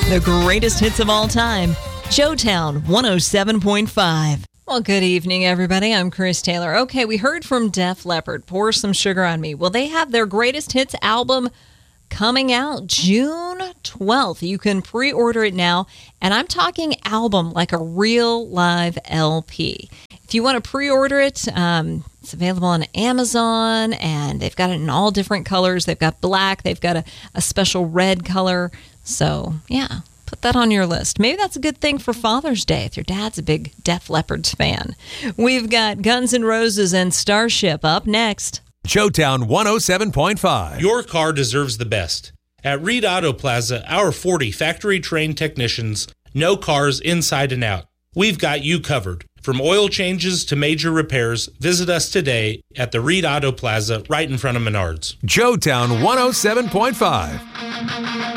The greatest hits of all time. Showtown 107.5. Well, good evening, everybody. I'm Chris Taylor. Okay, we heard from Def Leppard, Pour Some Sugar on Me. Well, they have their greatest hits album coming out June 12th. You can pre-order it now, and I'm talking album like a real live LP. If you want to pre-order it, it's available on Amazon, and they've got it in all different colors. They've got black. They've got a special red color. So, yeah, put that on your list. Maybe that's a good thing for Father's Day if your dad's a big Def Leppard fan. We've got Guns N' Roses and Starship up next. Showtown 107.5. Your car deserves the best. At Reed Auto Plaza, our 40 factory-trained technicians know cars inside and out. We've got you covered. From oil changes to major repairs, visit us today at the Reed Auto Plaza right in front of Menards. Showtown 107.5.